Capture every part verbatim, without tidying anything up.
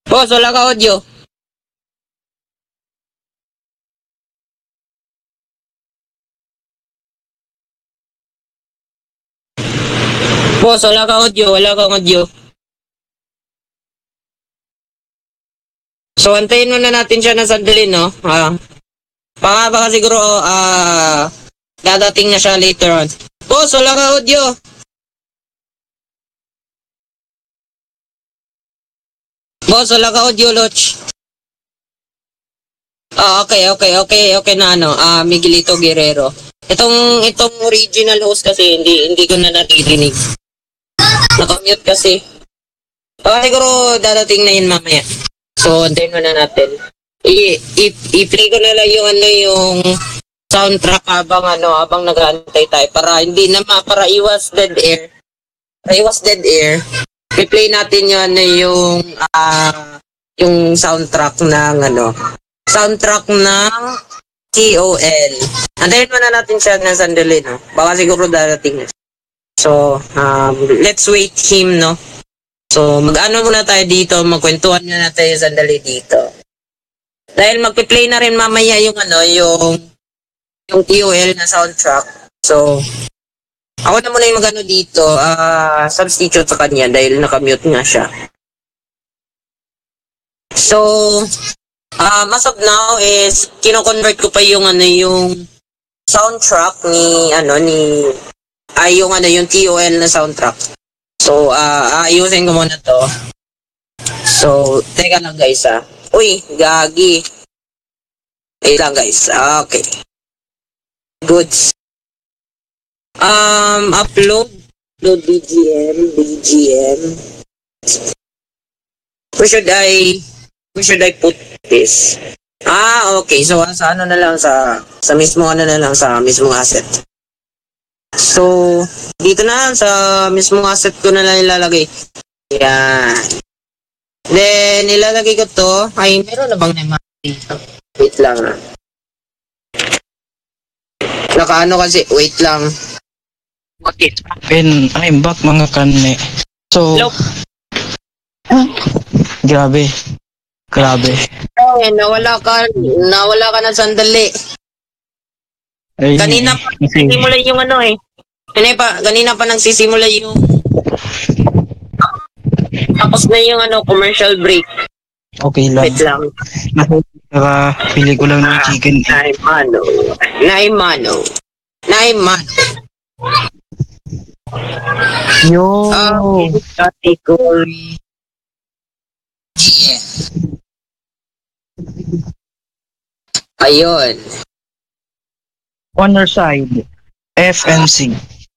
Boss, wala ka audio. Boss, wala ka audio. Wala kang audio. So, antayin muna natin siya na sandali, no? Ah. Baka, baka siguro, ah, dadating na siya later on. Boss, wala ka audio. Boss, wala ka audio, Loch. Ah, okay, okay, okay, okay na ano. Ah, Miguelito Guerrero. Itong, itong original host kasi, hindi, hindi ko na naririnig. Nakamute kasi. Baka siguro, dadating na yun mamaya. So, antayin muna natin. I, i, i-play ko na lang yung ano yung soundtrack habang ano, habang nag-aantay tayo para hindi na ma, para iwas dead air. Para iwas dead air. I-play natin yung ano yung ah yung soundtrack ng ano, soundtrack ng T O L. Antayin muna natin siya ng sandali, no? Baka siguro darating na. So, um, let's wait him, no? So, mag-ano muna tayo dito, magkwentuhan muna tayo sandali dito. Dahil magpi-play na rin mamaya yung ano, yung yung T O L na soundtrack. So, ako na muna yung mag-ano dito, uh, substitute sa kanya dahil nakamute nga siya. So, uh, as of now is kino-convert ko pa yung ano yung soundtrack ni ano ni ay yung ano yung T O L na soundtrack. So, uh, ayusin ko muna to. So, teka lang guys ah. Uy, gagi. Wait lang guys. Okay. Goods. Um, upload. Upload B G M. B G M. Where should I, where should I put this? Ah, okay. So, sa ano na lang, sa, sa mismo ano na lang, sa mismong asset. So, dito na, sa mismong asset ko na lang ilalagay. Yan. Then, ilalagay ko to. Ay, meron na bang naman dito? Wait lang ah. Nakaano kasi, wait lang. Okay. And I'm back mga kanne. So, Hello? grabe. Grabe. Ay, nawala ka, nawala ka ng sandali. Ay, Kanina pa kasi, nagsisimula yung ano eh. Kanina pa, kanina pa nagsisimula yung tapos na yung ano, commercial break. okay lang. Wait lang. Naka, pili ko lang ng chicken. Naimano. Naimano. Naimano. Yo! Okay, category. Yeah. Ayun. Honor side. F M C.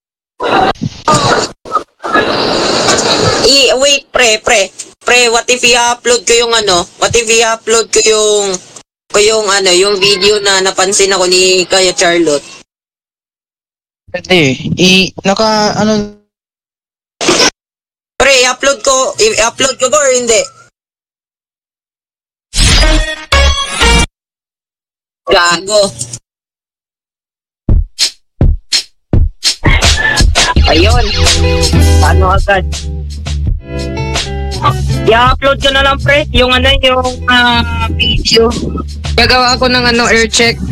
I, wait, pre, pre. Pre, what if i-upload ko yung ano? What if i-upload ko yung ko yung ano, yung video na napansin ako ni Kaya Charlotte? Pwede. I, naka, ano, Pre, i-upload ko, i-upload ko ba or hindi? Gago. Ayun. Paano agad? I-upload ko na lang pre, yung ano, yung uh, video. Gagawa ko ng ano, air check.